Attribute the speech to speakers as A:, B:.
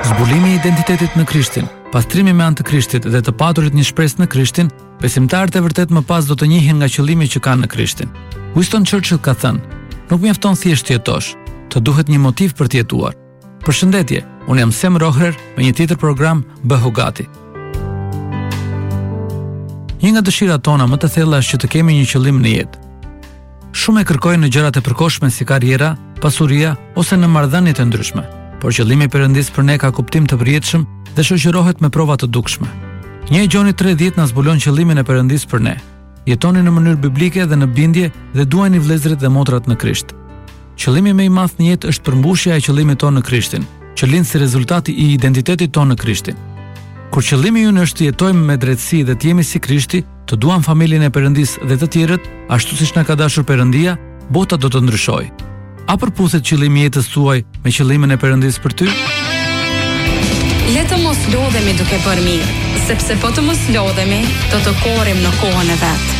A: Zbulimi i identitetit në Krishtin, pastrimi me anë të Krishtit dhe të paturit një shpresë në Krishtin, besimtarët e vërtet më pas do të njihen nga qëllimi që kanë në Krishtin. Winston Churchill ka thënë: "Nuk mjafton thjesht të jetosh, të duhet një motiv për të jetuar." Përshëndetje, unë jam Sem Rohrer me një tjetër program Bëhu Gati. Një nga dëshirat tona më të thella është që të kemi një qëllim në jetë. Shumë e kërkojnë në gjërat e përkohshme si karriera, pasuria ose në marrëdhënie të ndryshme, por qëllimi i Perëndis për ne ka kuptim të përjetshëm dhe shoqërohet me prova të dukshme. 1 Gjoni 3:10 na zbulon qëllimin e Perëndis për ne. Jetoni në mënyrë biblike dhe në bindje dhe duajini vëllezërit dhe motrat në Krisht. Qëllimi më i madh në jetë është përmbushja e qëllimit tonë në Krishtin, që lind si rezultati i identitetit tonë në Krishtin. Kur qëllimi ynë është të jetojmë me drejtësi dhe të jemi si Krishti, të duam familjen e Perëndis dhe të tjerët, ashtu siç na ka dashur Perëndia, bota do të ndryshojë. A përputhet qëllimi i jetës tuaj me qëllimin e Perëndis për ty?
B: Le të mos lodhemi duke bërë mirë, sepse po të mos lodhemi, do të korrim në kohën e vet.